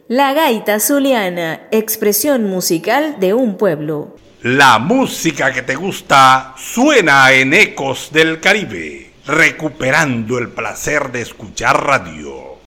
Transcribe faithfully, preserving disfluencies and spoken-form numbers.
La gaita zuliana, expresión musical de un pueblo. La música que te gusta suena en Ecos del Caribe, recuperando el placer de escuchar radio.